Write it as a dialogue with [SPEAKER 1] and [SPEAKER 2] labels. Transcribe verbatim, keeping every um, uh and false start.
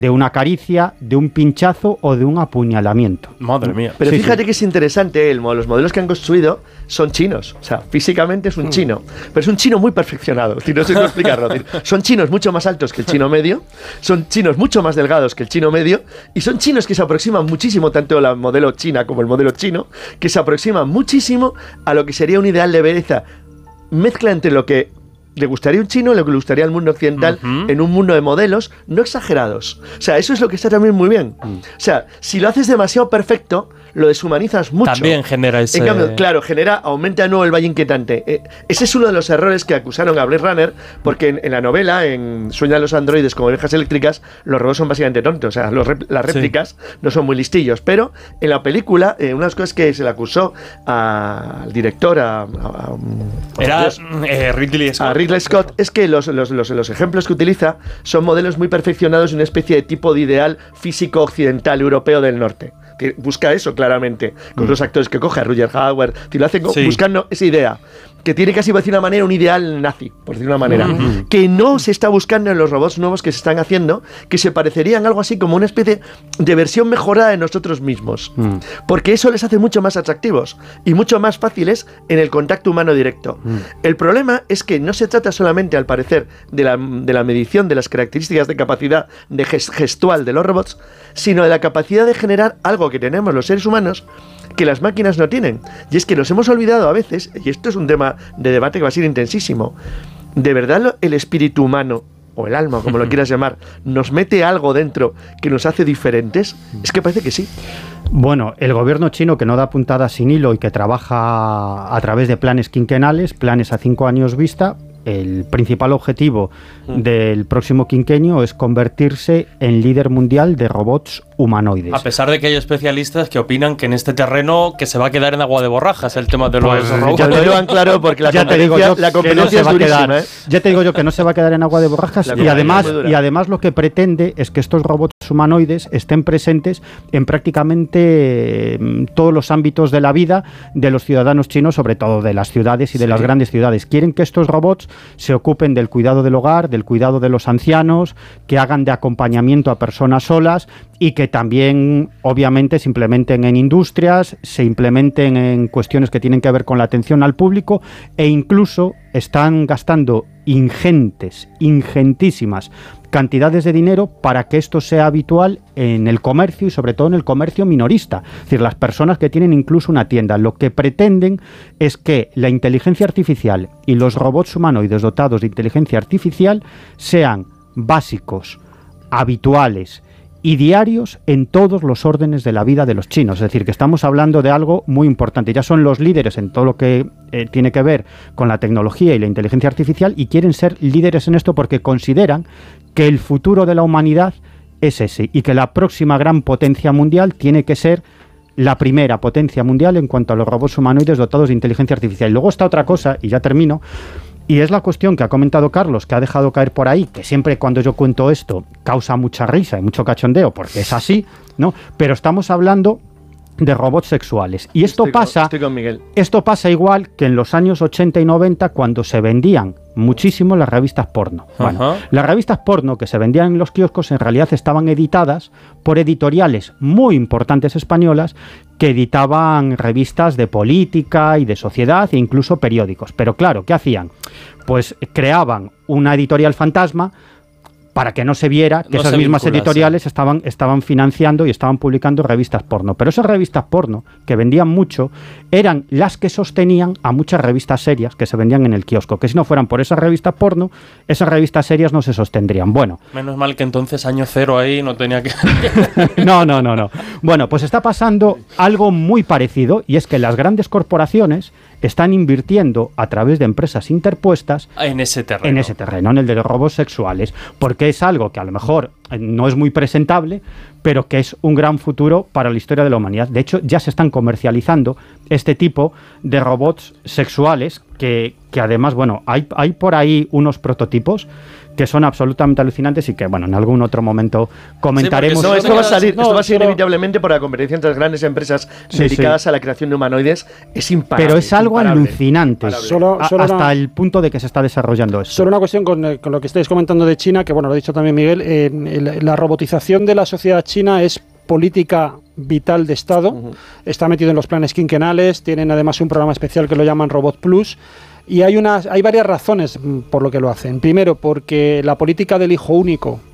[SPEAKER 1] de una caricia, de un pinchazo o de un apuñalamiento.
[SPEAKER 2] Madre mía.
[SPEAKER 3] Pero
[SPEAKER 1] sí,
[SPEAKER 3] fíjate
[SPEAKER 1] sí.
[SPEAKER 3] que es interesante, el, los modelos que han construido son chinos. O sea, físicamente es un chino. Pero es un chino muy perfeccionado. Si no sé cómo explicarlo. Son chinos mucho más altos que el chino medio, son chinos mucho más delgados que el chino medio, y son chinos que se aproximan muchísimo, tanto la modelo china como el modelo chino, que se aproximan muchísimo a lo que sería un ideal de belleza. Mezcla entre lo que le gustaría a un chino, lo que le gustaría al mundo occidental, uh-huh. en un mundo de modelos no exagerados. O sea, eso es lo que está también muy bien. Uh-huh. O sea, si lo haces demasiado perfecto, lo deshumanizas mucho.
[SPEAKER 2] También genera ese...
[SPEAKER 3] En cambio, claro, genera, aumenta de nuevo el valle inquietante. Eh, ese es uno de los errores que acusaron a Blade Runner, porque en, en la novela, en Sueñan los androides como ovejas eléctricas, los robots son básicamente tontos, o sea, los rep- las réplicas sí. no son muy listillos, pero en la película, eh, una de las cosas que se le acusó a, al director, a... a, a
[SPEAKER 2] Era eh, Ridley Scott.
[SPEAKER 3] A Ridley Scott, es que los, los, los, los ejemplos que utiliza son modelos muy perfeccionados y una especie de tipo de ideal físico occidental europeo del norte. Busca eso claramente, con mm. los actores que coge, a Roger Howard, si lo hacen sí. buscando esa idea, que tiene casi, por decir una manera, un ideal nazi, por decir una manera, mm-hmm. que no se está buscando en los robots nuevos que se están haciendo, que se parecerían algo así como una especie de versión mejorada de nosotros mismos, mm. porque eso les hace mucho más atractivos y mucho más fáciles en el contacto humano directo. Mm. El problema es que no se trata solamente, al parecer, de la, de la medición de las características de capacidad de gest- gestual de los robots, sino de la capacidad de generar algo que tenemos los seres humanos que las máquinas no tienen. Y es que nos hemos olvidado a veces, y esto es un tema de debate que va a ser intensísimo, ¿de verdad el espíritu humano, o el alma, como lo quieras llamar, nos mete algo dentro que nos hace diferentes? Es que parece que sí.
[SPEAKER 1] Bueno, el gobierno chino, que no da puntadas sin hilo y que trabaja a través de planes quinquenales, planes a cinco años vista, el principal objetivo mm. del próximo quinquenio es convertirse en líder mundial de robots humanoides.
[SPEAKER 2] A pesar de que hay especialistas que opinan que en este terreno que se va a quedar en agua de borrajas el tema de los
[SPEAKER 1] pues,
[SPEAKER 2] robots.
[SPEAKER 3] Ya te digan claro, porque la
[SPEAKER 1] ya
[SPEAKER 3] competencia,
[SPEAKER 1] te digo yo
[SPEAKER 3] la competencia
[SPEAKER 1] no
[SPEAKER 3] es durísima.
[SPEAKER 1] Quedar, ¿eh? Ya te digo yo que no se va a quedar en agua de borrajas y además, y además lo que pretende es que estos robots humanoides estén presentes en prácticamente todos los ámbitos de la vida de los ciudadanos chinos, sobre todo de las ciudades y de sí. las grandes ciudades. Quieren que estos robots se ocupen del cuidado del hogar, del cuidado de los ancianos, que hagan de acompañamiento a personas solas y que también, obviamente, se implementen en industrias, se implementen en cuestiones que tienen que ver con la atención al público e incluso están gastando ingentes, ingentísimas cantidades de dinero para que esto sea habitual en el comercio y sobre todo en el comercio minorista. Es decir, las personas que tienen incluso una tienda, lo que pretenden es que la inteligencia artificial y los robots humanoides dotados de inteligencia artificial sean básicos, habituales y diarios en todos los órdenes de la vida de los chinos. Es decir, que estamos hablando de algo muy importante. Ya son los líderes en todo lo que eh, tiene que ver con la tecnología y la inteligencia artificial y quieren ser líderes en esto porque consideran que el futuro de la humanidad es ese y que la próxima gran potencia mundial tiene que ser la primera potencia mundial en cuanto a los robots humanoides dotados de inteligencia artificial. Y luego está otra cosa, y ya termino, y es la cuestión que ha comentado Carlos, que ha dejado caer por ahí, que siempre cuando yo cuento esto causa mucha risa y mucho cachondeo, porque es así, ¿no? Pero estamos hablando de robots sexuales. Y esto
[SPEAKER 3] estoy
[SPEAKER 1] pasa,
[SPEAKER 3] con, estoy con Miguel.
[SPEAKER 1] Esto pasa igual que en los años ochenta y noventa, cuando se vendían muchísimo las revistas porno. Bueno, las revistas porno que se vendían en los kioscos en realidad estaban editadas por editoriales muy importantes españolas que editaban revistas de política y de sociedad e incluso periódicos. Pero claro, ¿qué hacían? Pues creaban una editorial fantasma para que no se viera que no esas mismas editoriales estaban, estaban financiando y estaban publicando revistas porno. Pero esas revistas porno, que vendían mucho, eran las que sostenían a muchas revistas serias que se vendían en el kiosco, que si no fueran por esas revistas porno, esas revistas serias no se sostendrían. Bueno.
[SPEAKER 2] Menos mal que entonces Año Cero ahí no tenía que...
[SPEAKER 1] no, no, no, no. Bueno, pues está pasando algo muy parecido, y es que las grandes corporaciones están invirtiendo a través de empresas interpuestas
[SPEAKER 2] en ese terreno,
[SPEAKER 1] en ese terreno, en el de los robots sexuales, porque es algo que a lo mejor no es muy presentable, pero que es un gran futuro para la historia de la humanidad. De hecho, ya se están comercializando este tipo de robots sexuales que, que además, bueno, hay, hay por ahí unos prototipos que son absolutamente alucinantes y que, bueno, en algún otro momento comentaremos.
[SPEAKER 3] Sí, no, esto va a salir,
[SPEAKER 4] no,
[SPEAKER 3] esto va a ser
[SPEAKER 4] pero...
[SPEAKER 3] inevitablemente por la convergencia entre las grandes empresas
[SPEAKER 1] sí,
[SPEAKER 3] dedicadas
[SPEAKER 1] sí.
[SPEAKER 3] a la creación de humanoides. Es imparable.
[SPEAKER 1] Pero es algo
[SPEAKER 3] imparable.
[SPEAKER 1] alucinante,
[SPEAKER 3] Imparable.
[SPEAKER 4] Solo, solo
[SPEAKER 1] hasta
[SPEAKER 4] una...
[SPEAKER 1] el punto de que se está desarrollando esto.
[SPEAKER 4] Solo una cuestión con, con lo que estáis comentando de China, que bueno, lo ha dicho también Miguel, eh, la, la robotización de la sociedad china es política vital de Estado, uh-huh. está metido en los planes quinquenales, tienen además un programa especial que lo llaman Robot Plus, y hay, unas, hay varias razones por lo que lo hacen. Primero, porque la política del hijo único